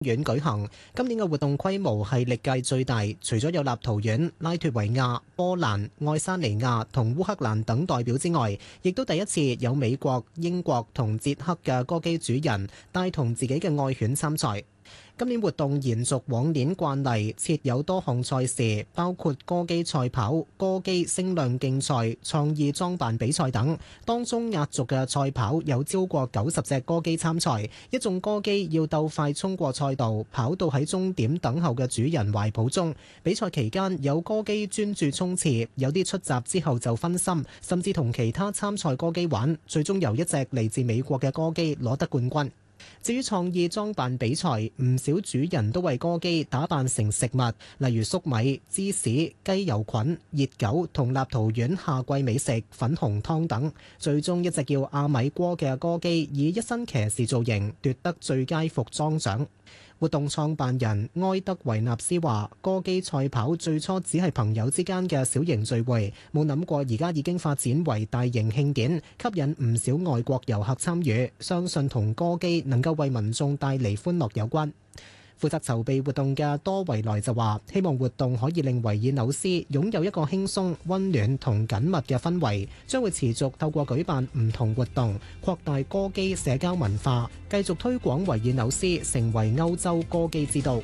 園舉行。今年嘅活動規模係歷屆最大，除咗有立陶宛、拉脫維亞、波蘭、愛沙尼亞同烏克蘭等代表之外，亦都第一次有美國、英國同捷克嘅歌姬主人帶同自己嘅愛犬參賽。今年活動延續往年慣例，設有多項賽事，包括歌姬賽跑、歌姬聲量競賽、創意裝扮比賽等。當中壓軸嘅賽跑有超過90隻歌姬參賽，一眾歌姬要鬥快衝過賽道，跑到喺終點等候嘅主人懷抱中。比賽期間有歌姬專注衝刺，有啲出閘之後就分心，甚至同其他參賽歌姬玩，最終由一隻嚟自美國嘅歌姬攞得冠軍。至於創意裝扮比賽，唔少主人都為歌姬打扮成食物，例如粟米、芝士、雞油菌、熱狗同立陶宛夏季美食粉紅湯等。最終一隻叫阿米戈嘅歌姬以一身騎士造型奪得最佳服裝獎。活動創辦人埃德維納斯話：歌姬賽跑最初只係朋友之間嘅小型聚會，冇諗過而家已經發展為大型慶典，吸引唔少外國遊客參與，相信同歌姬能夠為民眾帶嚟歡樂有關。負責籌備活動嘅多維萊就話：希望活動可以令維爾紐斯擁有一個輕鬆、溫暖同緊密嘅氛圍，將會持續透過舉辦唔同活動，擴大歌姬社交文化，繼續推廣維爾紐斯成為歐洲歌姬之都。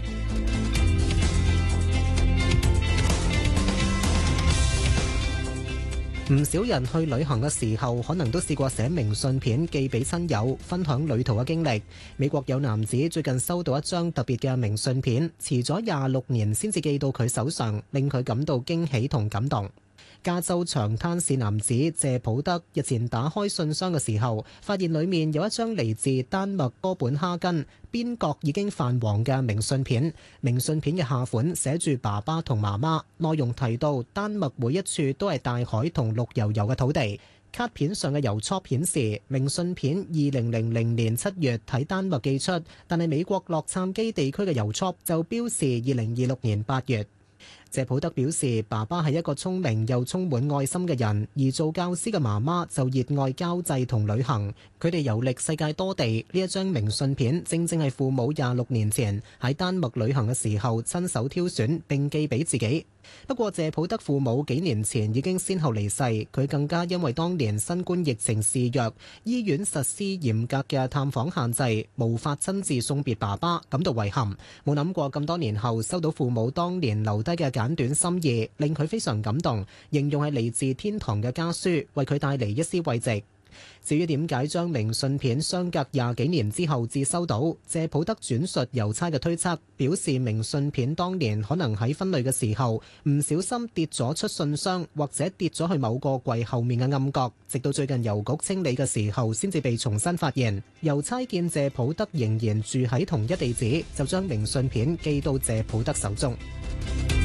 唔少人去旅行嘅時候，可能都試過寫明信片寄俾親友，分享旅途嘅經歷。美國有男子最近收到一張特別嘅明信片，遲咗26年先至寄到佢手上，令佢感到驚喜同感動。加州長灘市男子謝普德日前打開信箱嘅時候，發現裡面有一張嚟自丹麥哥本哈根、邊角已經泛黃嘅明信片。明信片嘅下款寫住爸爸同媽媽，內容提到丹麥每一處都係大海同綠油油嘅土地。卡片上嘅郵戳顯示，明信片2000年7月喺丹麥寄出，但係美國洛杉磯地區嘅郵戳就標示2026年8月。謝普德表示，爸爸係一個聰明又充滿愛心嘅人，而做教師嘅媽媽就熱愛交際同旅行。佢哋遊歷世界多地，呢一張明信片正正係父母26年前喺丹麥旅行嘅時候親手挑選並寄俾自己。不過謝普德父母幾年前已經先後離世，佢更加因為當年新冠疫情肆虐，醫院實施嚴格嘅探訪限制，無法親自送別爸爸，感到遺憾。冇諗過咁多年後收到父母當年留低嘅簡短心意，令佢非常感動，形容係嚟自天堂嘅家書，為佢帶嚟一絲慰藉。至於點解將明信片相隔20幾年之後至收到，謝普德轉述郵差嘅推測，表示明信片當年可能喺分類嘅時候唔小心跌咗出信箱，或者跌咗去某個櫃後面嘅暗角，直到最近郵局清理嘅時候先至被重新發現。郵差見謝普德仍然住喺同一地址，就將明信片寄到謝普德手中。